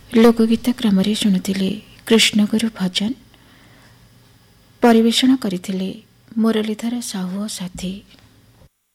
ଲୋକଗୀତ କ୍ରମରେ ଶୁଣୁଥିଲେ କୃଷ୍ଣଗୁରୁ ଭଜନ। ପରିବେଷଣ କରିଥିଲେ ମୁରଲୀଧର ସାହୁ ଓ ସାଥୀ।